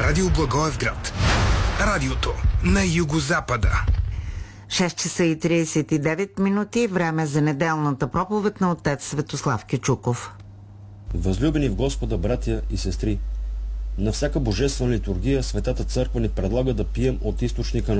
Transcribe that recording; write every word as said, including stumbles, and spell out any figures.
Радио Благоевград. Радиото на югозапада. шест часа и тридесет и девет минути. Време за неделната проповед на отец Светослав Кючуков. Възлюбени в Господа, братя и сестри, на всяка божествена литургия Светата Църква ни предлага да пием от източника на